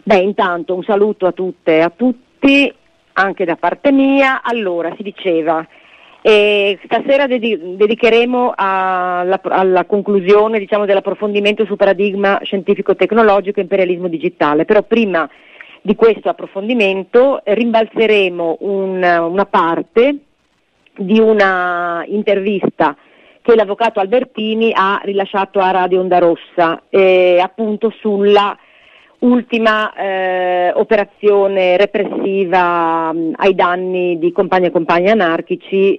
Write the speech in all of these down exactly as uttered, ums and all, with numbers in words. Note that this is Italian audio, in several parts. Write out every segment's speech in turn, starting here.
Beh, intanto un saluto a tutte e a tutti, anche da parte mia. Allora, si diceva, eh, stasera dedi- dedicheremo alla, alla conclusione, diciamo, dell'approfondimento sul paradigma scientifico-tecnologico e imperialismo digitale, però prima di questo approfondimento eh, rimbalzeremo un, una parte di una intervista che l'avvocato Albertini ha rilasciato a Radio Onda Rossa, eh, appunto sulla ultima eh, operazione repressiva mh, ai danni di compagni e compagni anarchici,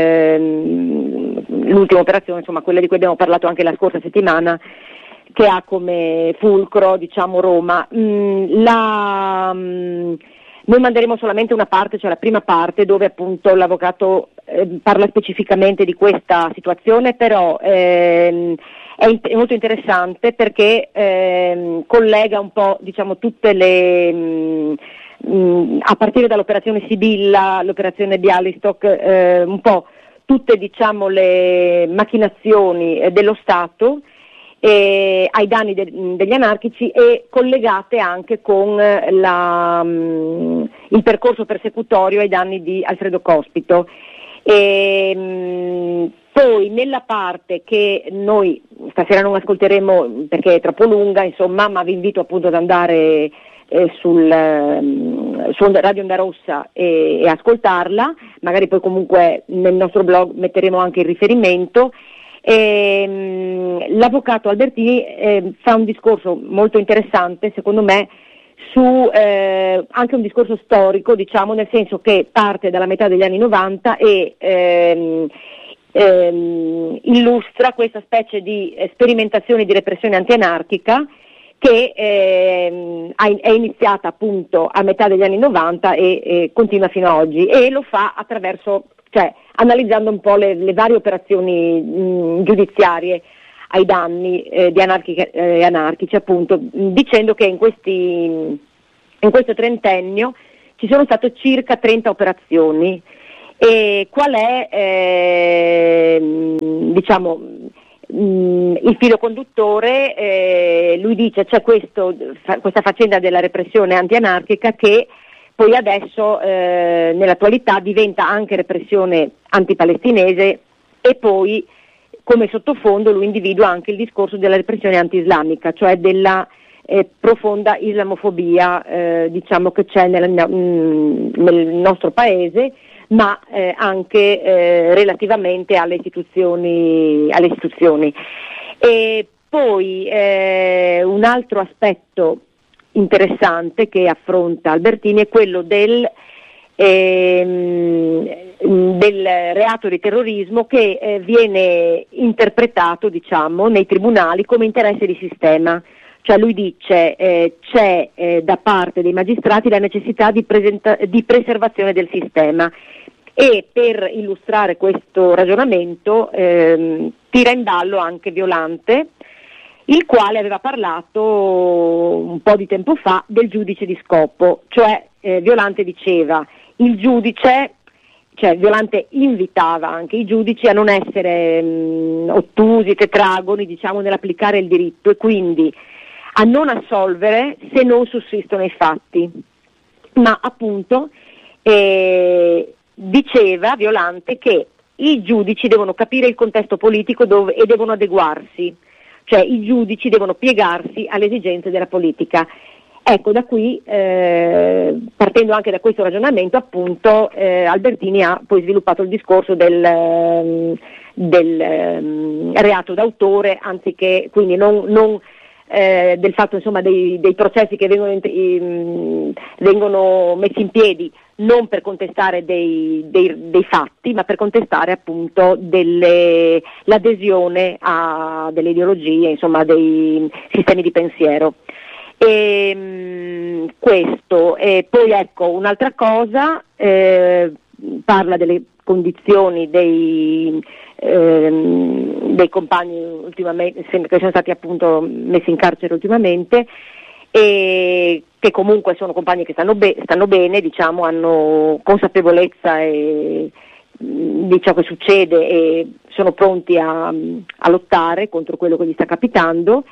ehm, l'ultima operazione, insomma quella di cui abbiamo parlato anche la scorsa settimana, che ha come fulcro, diciamo, Roma. Mm, la, mm, noi manderemo solamente una parte, cioè la prima parte, dove appunto l'avvocato eh, parla specificamente di questa situazione, però ehm, è, in- è molto interessante perché ehm, collega un po', diciamo, tutte le mh, mh, a partire dall'operazione Sibilla, l'operazione Bialystok, eh, un po' tutte, diciamo, le macchinazioni eh, dello Stato eh, ai danni de- degli anarchici, e collegate anche con eh, la, mh, il percorso persecutorio ai danni di Alfredo Cospito. E, mh, poi nella parte che noi stasera non ascolteremo perché è troppo lunga, insomma, ma vi invito appunto ad andare eh, sul, um, su Radio Onda Rossa e, e ascoltarla, magari poi comunque nel nostro blog metteremo anche il riferimento. E, mh, l'avvocato Albertini eh, fa un discorso molto interessante, secondo me, su eh, anche un discorso storico, diciamo, nel senso che parte dalla metà degli anni novanta e ehm, ehm, illustra questa specie di sperimentazione di repressione antianarchica che ehm, ha- è iniziata appunto a metà degli anni novanta e, e continua fino ad oggi, e lo fa attraverso, cioè analizzando un po' le, le varie operazioni mh, giudiziarie ai danni eh, di anarchici, eh, anarchici, appunto, dicendo che in, questi, in questo trentennio ci sono state circa trenta operazioni. E qual è eh, diciamo mh, il filo conduttore? Eh, lui dice c'è questo, fa, questa faccenda della repressione antianarchica che poi adesso eh, nell'attualità diventa anche repressione antipalestinese, e poi come sottofondo lui individua anche il discorso della repressione anti-islamica, cioè della eh, profonda islamofobia eh, diciamo che c'è nel, mh, nel nostro paese, ma eh, anche eh, relativamente alle istituzioni, alle istituzioni. E poi eh, un altro aspetto interessante che affronta Albertini è quello del Ehm, del reato di terrorismo che eh, viene interpretato, diciamo, nei tribunali come interesse di sistema. Cioè lui dice eh, c'è eh, da parte dei magistrati la necessità di, presenta- di preservazione del sistema, e per illustrare questo ragionamento ehm, tira in ballo anche Violante, il quale aveva parlato un po' di tempo fa del giudice di scopo, cioè eh, Violante diceva il giudice, cioè Violante invitava anche i giudici a non essere mh, ottusi, tetragoni, diciamo, nell'applicare il diritto, e quindi a non assolvere se non sussistono i fatti, ma appunto eh, diceva Violante che i giudici devono capire il contesto politico dove, e devono adeguarsi, cioè i giudici devono piegarsi alle esigenze della politica. Ecco, da qui, eh, partendo anche da questo ragionamento, appunto, eh, Albertini ha poi sviluppato il discorso del, ehm, del ehm, reato d'autore, anziché, quindi non, non eh, del fatto, insomma, dei, dei processi che vengono, in, vengono messi in piedi non per contestare dei, dei, dei fatti, ma per contestare appunto delle, l'adesione a delle ideologie, insomma, dei sistemi di pensiero. E, mh, questo, e poi ecco un'altra cosa, eh, parla delle condizioni dei, ehm, dei compagni ultimamente, che sono stati appunto messi in carcere ultimamente, e che comunque sono compagni che stanno, be- stanno bene, diciamo, hanno consapevolezza e, mh, di ciò che succede, e sono pronti a, a lottare contro quello che gli sta capitando.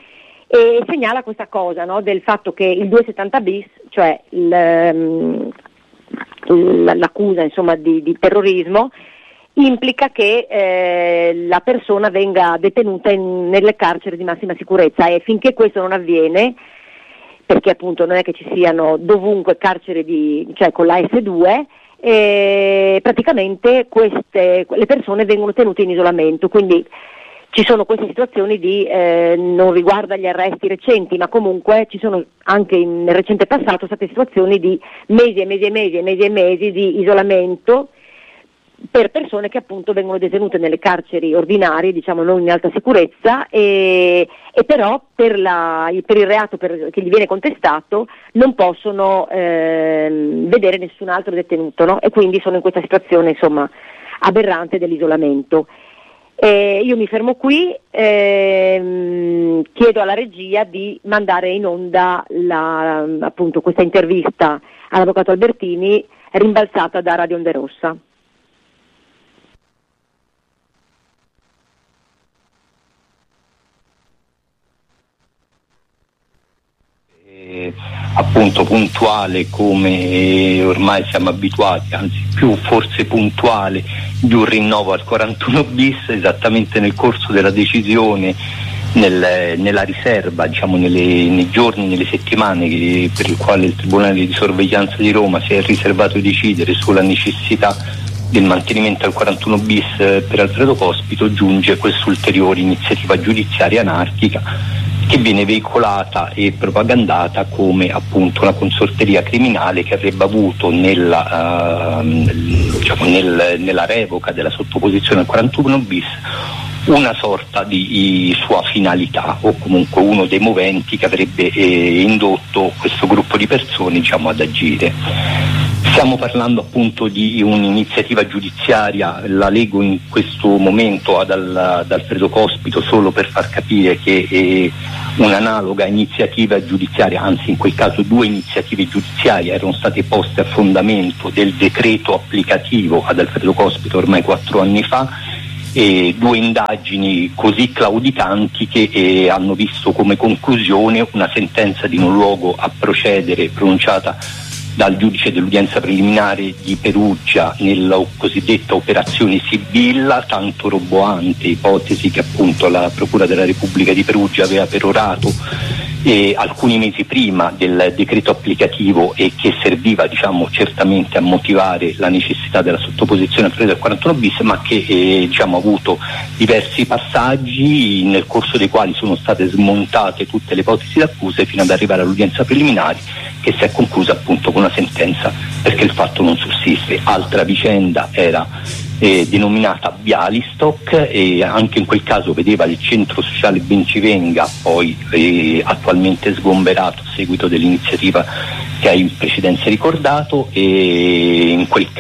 e segnala questa cosa, no, del fatto che il duecentosettanta bis, cioè il, l'accusa insomma di, di terrorismo, implica che eh, la persona venga detenuta in, nelle carceri di massima sicurezza, e finché questo non avviene, perché appunto non è che ci siano dovunque carceri di, cioè con la esse due, eh, praticamente queste, le persone vengono tenute in isolamento, quindi ci sono queste situazioni di, eh, non riguarda gli arresti recenti, ma comunque ci sono anche in, nel recente passato state situazioni di mesi e mesi e mesi e mesi e mesi di isolamento per persone che appunto vengono detenute nelle carceri ordinarie, diciamo non in alta sicurezza, e, e però per, la, per il reato per, che gli viene contestato non possono eh, vedere nessun altro detenuto, no? E quindi sono in questa situazione insomma aberrante dell'isolamento. Eh, io mi fermo qui, ehm, chiedo alla regia di mandare in onda la, appunto questa intervista all'avvocato Albertini rimbalzata da Radio Onda Rossa. Appunto puntuale come ormai siamo abituati, anzi più forse puntuale di un rinnovo al quarantuno bis, esattamente nel corso della decisione, nel, nella riserva, diciamo nelle, nei giorni, nelle settimane che, per il quale il Tribunale di Sorveglianza di Roma si è riservato di decidere sulla necessità del mantenimento al quarantuno bis per Alfredo Cospito, giunge questa ulteriore iniziativa giudiziaria anarchica che viene veicolata e propagandata come appunto una consorteria criminale che avrebbe avuto nella, uh, diciamo, nel, nella revoca della sottoposizione al quarantuno bis una sorta di sua finalità, o comunque uno dei moventi che avrebbe eh, indotto questo gruppo di persone, diciamo, ad agire. Stiamo parlando appunto di un'iniziativa giudiziaria, la leggo in questo momento ad, ad Alfredo Cospito solo per far capire che eh, un'analoga iniziativa giudiziaria, anzi in quel caso due iniziative giudiziarie erano state poste a fondamento del decreto applicativo ad Alfredo Cospito ormai quattro anni fa, e due indagini così claudicanti che eh, hanno visto come conclusione una sentenza di non luogo a procedere pronunciata dal giudice dell'udienza preliminare di Perugia nella cosiddetta operazione Sibilla, tanto roboante, ipotesi che appunto la Procura della Repubblica di Perugia aveva perorato eh, alcuni mesi prima del decreto applicativo, e che serviva, diciamo, certamente a motivare la necessità della sottoposizione al quarantuno bis, ma che eh, diciamo, ha avuto diversi passaggi nel corso dei quali sono state smontate tutte le ipotesi d'accusa fino ad arrivare all'udienza preliminare, che si è conclusa appunto con una sentenza perché il fatto non sussiste. Altra vicenda era eh, denominata Bialystok, e anche in quel caso vedeva il centro sociale Bencivenga, poi eh, attualmente sgomberato a seguito dell'iniziativa che hai in precedenza ricordato, e in quel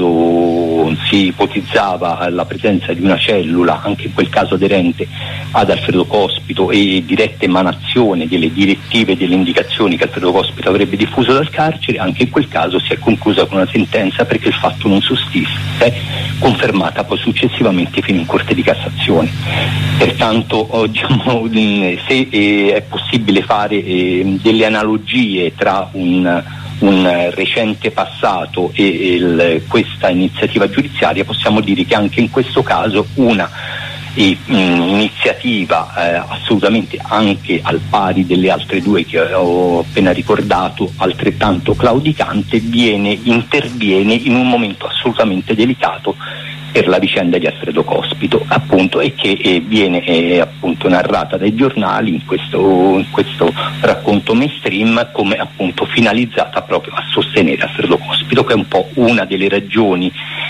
caso si ipotizzava la presenza di una cellula, anche in quel caso aderente ad Alfredo Cospito, e diretta emanazione delle direttive e delle indicazioni che Alfredo Cospito avrebbe diffuso dal carcere. Anche in quel caso si è conclusa con una sentenza perché il fatto non sussiste, confermata poi successivamente fino in Corte di Cassazione. Pertanto diciamo, se eh, è possibile fare eh, delle analogie tra un un recente passato e il, questa iniziativa giudiziaria, possiamo dire che anche in questo caso una e, mh, iniziativa eh, assolutamente anche al pari delle altre due che ho appena ricordato, altrettanto claudicante, viene interviene in un momento assolutamente delicato per la vicenda di Alfredo Cospito, appunto, e che eh, viene eh, appunto narrata dai giornali in questo, in questo racconto mainstream come appunto finalizzata proprio a sostenere Alfredo Cospito, che è un po' una delle ragioni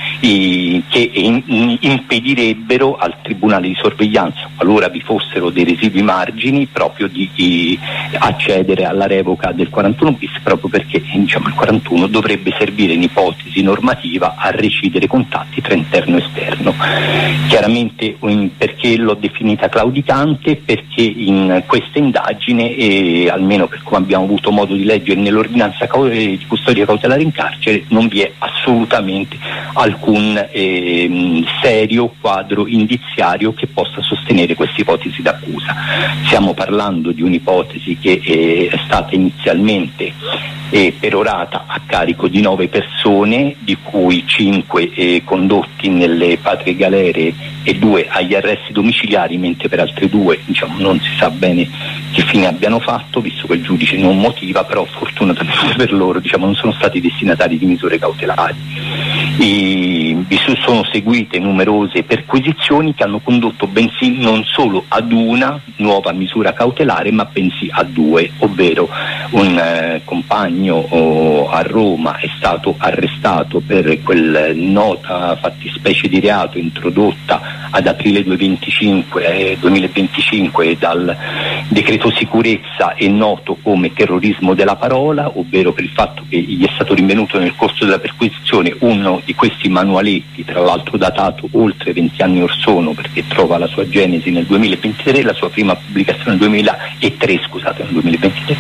eh, che in, in, impedirebbero al Tribunale di Sorveglianza, qualora vi fossero dei residui margini, proprio di, di accedere alla revoca del quarantuno bis, proprio perché diciamo il quarantuno dovrebbe servire in ipotesi normativa a recidere contatti tra interno e esterno. Chiaramente um, perché l'ho definita claudicante? Perché in questa indagine, eh, almeno per come abbiamo avuto modo di leggere nell'ordinanza cau- di custodia cautelare in carcere, non vi è assolutamente alcun un eh, serio quadro indiziario che possa sostenere questa ipotesi d'accusa. Stiamo parlando di un'ipotesi che eh, è stata inizialmente eh, perorata a carico di nove persone, di cui cinque eh, condotti nelle patrie galere e due agli arresti domiciliari, mentre per altre due diciamo, non si sa bene che fine abbiano fatto, visto che il giudice non motiva, però fortunatamente per loro diciamo, non sono stati destinatari di misure cautelari. E vi sono seguite numerose perquisizioni che hanno condotto bensì non solo ad una nuova misura cautelare, ma bensì a due, ovvero un eh, compagno oh, a Roma è stato arrestato per quel nota fattispecie di reato introdotta ad aprile duemilaventicinque dal decreto sicurezza e noto come terrorismo della parola, ovvero per il fatto che gli è stato rinvenuto nel corso della perquisizione uno di questi manualetti, tra l'altro datato oltre venti anni or sono, perché trova la sua genesi nel duemilaventitré, la sua prima pubblicazione nel duemilatré, scusate, nel duemilaventitré,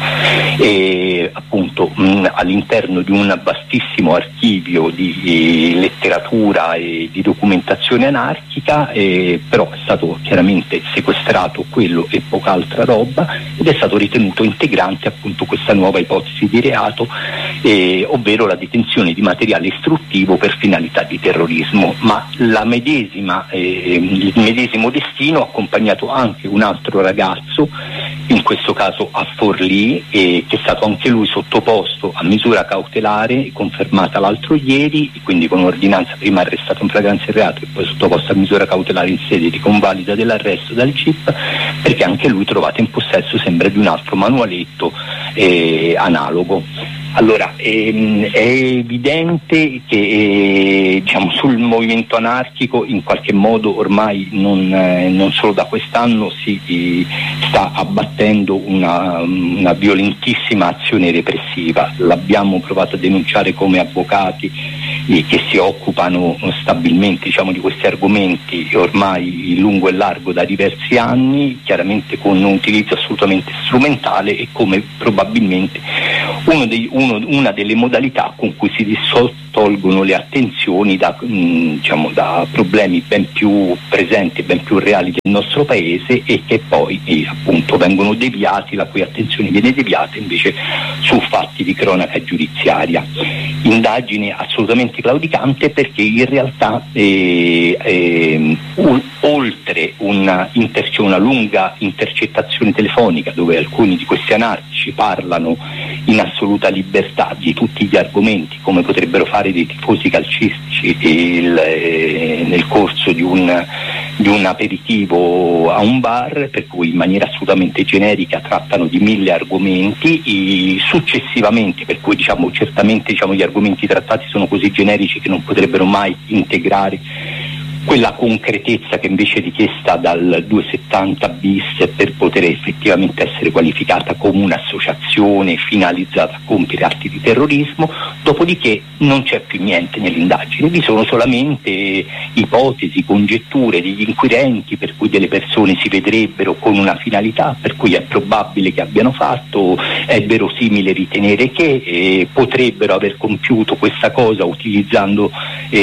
e appunto mh, all'interno di un vastissimo archivio di eh, letteratura e di documentazione anarchica, eh, però è stato chiaramente sequestrato quello e poca altra roba ed è stato ritenuto integrante appunto questa nuova ipotesi di reato, eh, ovvero la detenzione di materiale istruttivo per finalità di terrorismo. Ma la medesima, eh, il medesimo destino ha accompagnato anche un altro ragazzo, in questo caso a Forlì, eh, che è stato anche lui sottoposto a misura cautelare confermata l'altro ieri, quindi con ordinanza prima arrestato in flagranza di reato e poi sottoposto a misura cautelare in sede di convalida dell'arresto dal G I P, perché anche lui trovato in possesso sembra di un altro manualetto eh, analogo. Allora, ehm, è evidente che eh, diciamo, sul movimento anarchico in qualche modo ormai non, eh, non solo da quest'anno si eh, sta abbattendo una, una violentissima azione repressiva. L'abbiamo provato a denunciare come avvocati eh, che si occupano stabilmente diciamo, di questi argomenti ormai in lungo e largo da diversi anni, chiaramente con un utilizzo assolutamente strumentale e come probabilmente uno dei Uno, una delle modalità con cui si distolgono le attenzioni da, mh, diciamo, da problemi ben più presenti, ben più reali del nostro paese e che poi eh, appunto vengono deviati, la cui attenzione viene deviata invece su fatti di cronaca giudiziaria. Indagine assolutamente claudicante perché in realtà eh, eh, u- oltre una, inter- una lunga intercettazione telefonica dove alcuni di questi anarchici parlano in assoluta libertà di tutti gli argomenti, come potrebbero fare dei tifosi calcistici il, eh, nel corso di un, di un aperitivo a un bar, per cui in maniera assolutamente generica trattano di mille argomenti, i, successivamente, per cui diciamo certamente diciamo, gli argomenti trattati sono così generici che non potrebbero mai integrare quella concretezza che invece è richiesta dal duecentosettanta bis per poter effettivamente essere qualificata come un'associazione finalizzata a compiere atti di terrorismo. Dopodiché non c'è più niente nell'indagine, vi sono solamente ipotesi, congetture degli inquirenti per cui delle persone si vedrebbero con una finalità, per cui è probabile che abbiano fatto, è verosimile ritenere che eh, potrebbero aver compiuto questa cosa utilizzando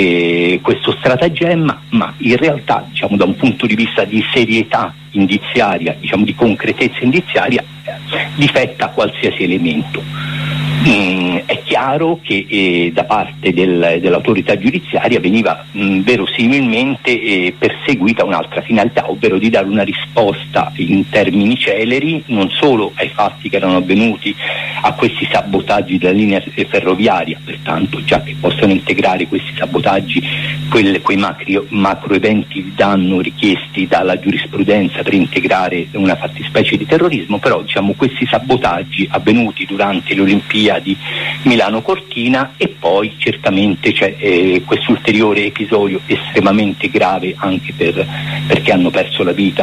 eh, questo stratagemma, ma in realtà diciamo da un punto di vista di serietà indiziaria, diciamo di concretezza indiziaria, difetta qualsiasi elemento. Mm, è chiaro che eh, da parte del, dell'autorità giudiziaria veniva mh, verosimilmente eh, perseguita un'altra finalità, ovvero di dare una risposta in termini celeri non solo ai fatti che erano avvenuti a questi sabotaggi della linea ferroviaria, pertanto già che possono integrare questi sabotaggi quelle, quei macro, macro eventi di danno richiesti dalla giurisprudenza per integrare una fattispecie di terrorismo, però diciamo questi sabotaggi avvenuti durante le Olimpiadi di Milano Cortina e poi certamente c'è eh, questo ulteriore episodio estremamente grave anche per, perché hanno perso la vita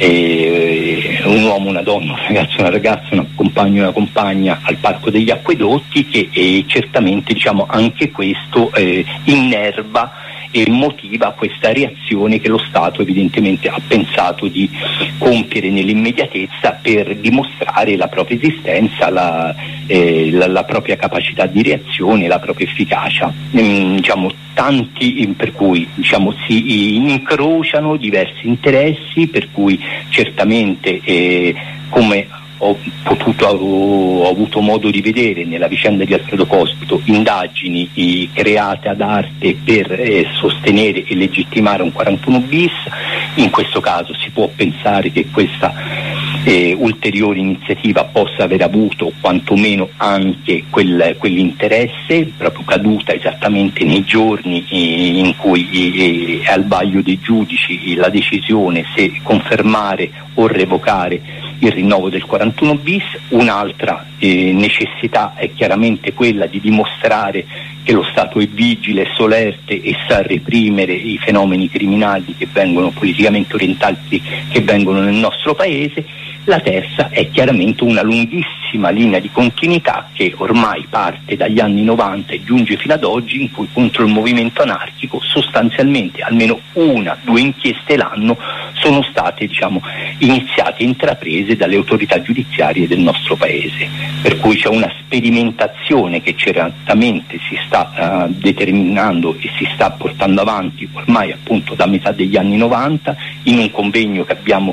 eh, un uomo, una donna, un ragazzo, una ragazza, un compagno e una compagna al Parco degli Acquedotti che eh, certamente diciamo anche questo eh, innerva e motiva questa reazione che lo Stato evidentemente ha pensato di compiere nell'immediatezza per dimostrare la propria esistenza, la, eh, la, la propria capacità di reazione, la propria efficacia. Mm, diciamo, tanti per cui diciamo, si incrociano diversi interessi, per cui certamente eh, come ho potuto ho avuto modo di vedere nella vicenda di Alfredo Cospito, indagini eh, create ad arte per eh, sostenere e legittimare un quarantuno bis. In questo caso si può pensare che questa eh, ulteriore iniziativa possa aver avuto quantomeno anche quel, quell'interesse, proprio caduta esattamente nei giorni eh, in cui eh, è al vaglio dei giudici la decisione se confermare o revocare il rinnovo del quarantuno bis. Un'altra eh, necessità è chiaramente quella di dimostrare che lo Stato è vigile, solerte e sa reprimere i fenomeni criminali che vengono politicamente orientati, che vengono nel nostro paese. La terza è chiaramente una lunghissima linea di continuità che ormai parte dagli anni novanta e giunge fino ad oggi, in cui contro il movimento anarchico sostanzialmente almeno una, due inchieste l'anno sono state diciamo, iniziate e intraprese dalle autorità giudiziarie del nostro paese, per cui c'è una sperimentazione che certamente si sta uh, determinando e si sta portando avanti ormai appunto da metà degli anni novanta in un convegno che abbiamo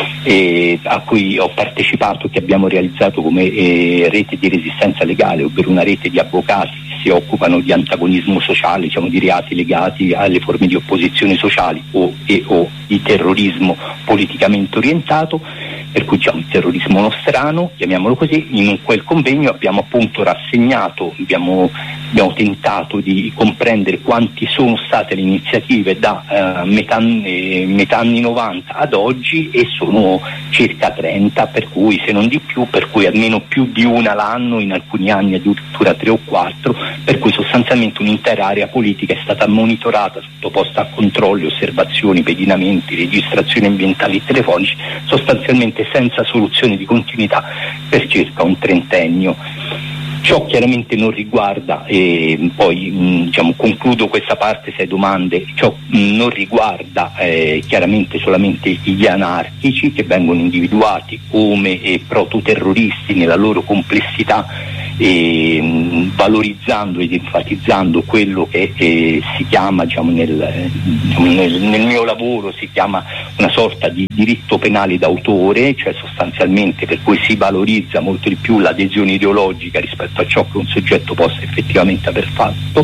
eh, a cui ho partecipato, che abbiamo realizzato come eh, rete di resistenza legale, ovvero una rete di avvocati che si occupano di antagonismo sociale, diciamo di reati legati alle forme di opposizione sociali o, e, o di terrorismo politicamente orientato, per cui diciamo il terrorismo nostrano, chiamiamolo così. In quel convegno abbiamo appunto rassegnato, abbiamo, abbiamo tentato di comprendere quanti sono state le iniziative da eh, metà, eh, metà anni novanta ad oggi, e sono circa trenta, per cui se non di più, per cui almeno più di una l'anno, in alcuni anni addirittura tre o quattro, per cui sostanzialmente un'intera area politica è stata monitorata, sottoposta a controlli, osservazioni, pedinamenti, registrazioni ambientali e telefonici, sostanzialmente senza soluzione di continuità per circa un trentennio. Ciò chiaramente non riguarda, e poi mh, diciamo, concludo questa parte, se hai domande, ciò mh, non riguarda eh, chiaramente solamente gli anarchici, che vengono individuati come eh, prototerroristi nella loro complessità, e, mh, valorizzando ed enfatizzando quello che eh, si chiama, diciamo, nel, diciamo, nel, nel mio lavoro si chiama una sorta di diritto penale d'autore, cioè sostanzialmente per cui si valorizza molto di più l'adesione ideologica rispetto a ciò che un soggetto possa effettivamente aver fatto,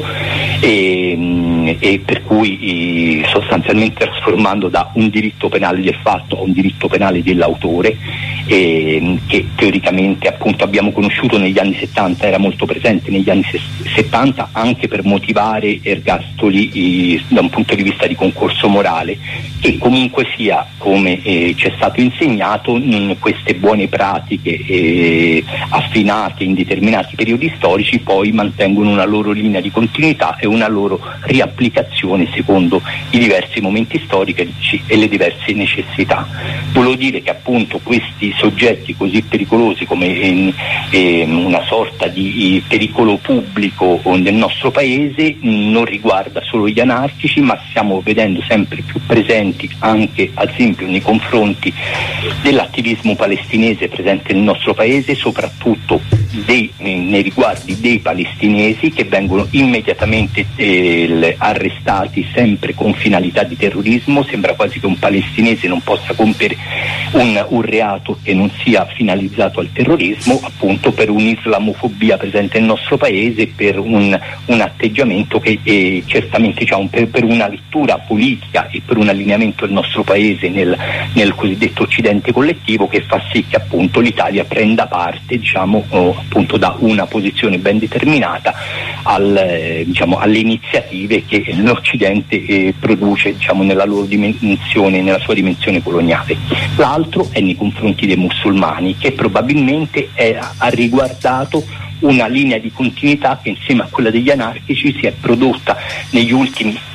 e, e per cui eh, sostanzialmente trasformando da un diritto penale del fatto a un diritto penale dell'autore, eh, che teoricamente appunto abbiamo conosciuto negli anni settanta, era molto presente negli anni settanta anche per motivare ergastoli eh, da un punto di vista di concorso morale, che comunque sia, come eh, ci è stato insegnato, mh, queste buone pratiche eh, affinate in determinati periodi storici poi mantengono una loro linea di continuità e una loro riapplicazione secondo i diversi momenti storici e le diverse necessità. Volevo dire che appunto questi soggetti così pericolosi, come eh, eh, una sorta di eh, pericolo pubblico nel nostro paese, mh, non riguarda solo gli anarchici, ma stiamo vedendo sempre più presenti anche ad esempio nei confronti dell'attivismo palestinese presente nel nostro paese, soprattutto dei, nei riguardi dei palestinesi, che vengono immediatamente eh, arrestati sempre con finalità di terrorismo. Sembra quasi che un palestinese non possa compiere un, un reato che non sia finalizzato al terrorismo, appunto per un'islamofobia presente nel nostro paese, per un, un atteggiamento che eh, certamente diciamo, per, per una lettura politica e per un allineamento del nostro paese nel, nel cosiddetto occidente collettivo, che fa sì che appunto l'Italia prenda parte, diciamo, oh, appunto da una posizione ben determinata al, eh, diciamo, alle iniziative che l'Occidente eh, produce, diciamo, nella loro dimensione, nella sua dimensione coloniale. L'altro è nei confronti dei musulmani, che probabilmente è, ha riguardato una linea di continuità che insieme a quella degli anarchici si è prodotta negli ultimi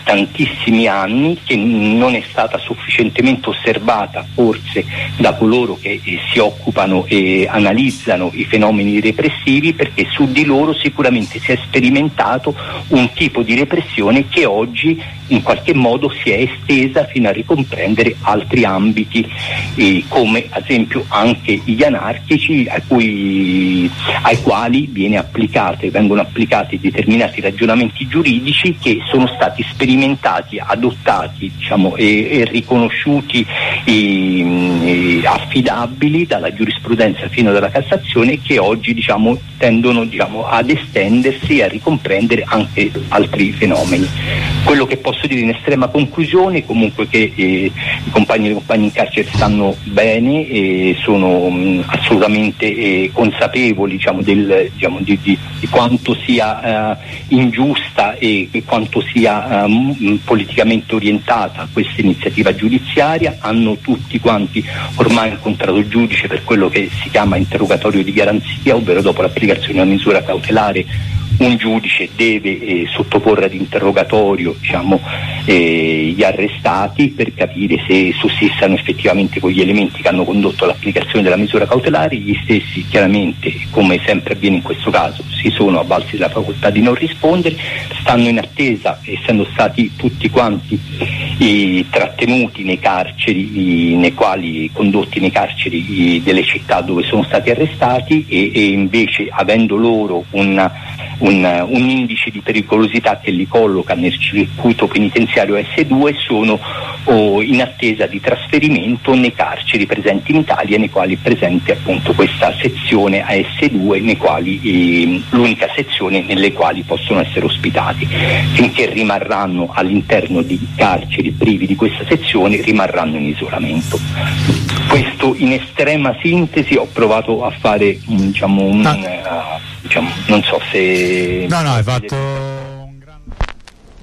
tantissimi anni, che non è stata sufficientemente osservata forse da coloro che eh, si occupano e analizzano i fenomeni repressivi, perché su di loro sicuramente si è sperimentato un tipo di repressione che oggi in qualche modo si è estesa fino a ricomprendere altri ambiti, eh, come ad esempio anche gli anarchici, a cui, ai quali viene applicate, vengono applicati determinati ragionamenti giuridici che sono stati sperimentati, adottati, diciamo, e, e riconosciuti e, e affidabili dalla giurisprudenza fino alla Cassazione, che oggi, diciamo, tendono, diciamo, ad estendersi e a ricomprendere anche altri fenomeni. Quello che posso dire in estrema conclusione comunque che eh, i compagni e le compagne in carcere stanno bene e sono mh, assolutamente eh, consapevoli, diciamo, del, diciamo, di, di, di quanto sia eh, ingiusta e, e quanto sia eh, m- politicamente orientata questa iniziativa giudiziaria. Hanno tutti quanti ormai incontrato il giudice per quello che si chiama interrogatorio di garanzia, ovvero dopo l'applicazione di una misura cautelare un giudice deve eh, sottoporre ad interrogatorio, diciamo, eh, gli arrestati per capire se sussistano effettivamente quegli elementi che hanno condotto all'applicazione della misura cautelare. Gli stessi, chiaramente, come sempre avviene in questo caso, si sono avvalsi della facoltà di non rispondere, stanno in attesa, essendo stati tutti quanti eh, trattenuti nei carceri, eh, nei quali condotti nei carceri eh, delle città dove sono stati arrestati, e, e invece avendo loro una Un, un indice di pericolosità che li colloca nel circuito penitenziario S due, sono oh, in attesa di trasferimento nei carceri presenti in Italia, nei quali è presente appunto questa sezione A S due, nei quali eh, l'unica sezione nelle quali possono essere ospitati. Finché rimarranno all'interno di carceri privi di questa sezione, rimarranno in isolamento. Questo in estrema sintesi. Ho provato a fare, diciamo, un, ah. uh, diciamo, non so se no no hai fatto